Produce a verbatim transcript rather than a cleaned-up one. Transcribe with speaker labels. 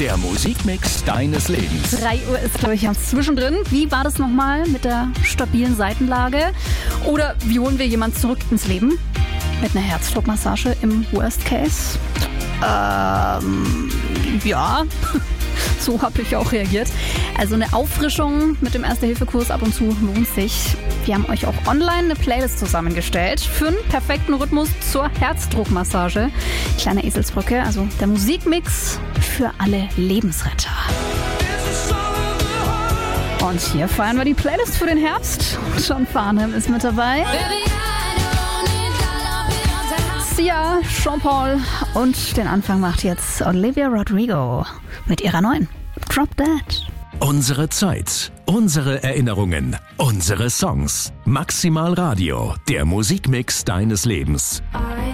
Speaker 1: der Musikmix deines Lebens.
Speaker 2: drei Uhr ist, glaube ich, zwischendrin. Wie war das nochmal mit der stabilen Seitenlage? Oder wie holen wir jemanden zurück ins Leben? Mit einer Herzdruckmassage im Worst Case? Ähm, ja, so habe ich auch reagiert. Also eine Auffrischung mit dem Erste-Hilfe-Kurs ab und zu lohnt sich. Wir haben euch auch online eine Playlist zusammengestellt für einen perfekten Rhythmus zur Herzdruckmassage. Kleine Eselsbrücke, also der Musikmix für alle Lebensretter. Und hier feiern wir die Playlist für den Herbst. John Farnham ist mit dabei. Sia, Sean Paul und den Anfang macht jetzt Olivia Rodrigo mit ihrer neuen Drop Dead.
Speaker 1: Unsere Zeit, unsere Erinnerungen, unsere Songs. Maximal Radio, der Musikmix deines Lebens.